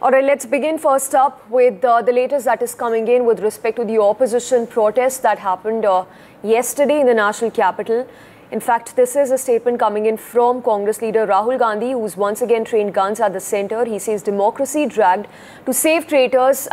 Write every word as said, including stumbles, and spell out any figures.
All right, let's begin first up with uh, the latest that is coming in with respect to the opposition protests that happened uh, yesterday in the national capital. In fact, this is a statement coming in from Congress leader Rahul Gandhi, who's once again trained guns at the center. He says democracy dragged to save traitors.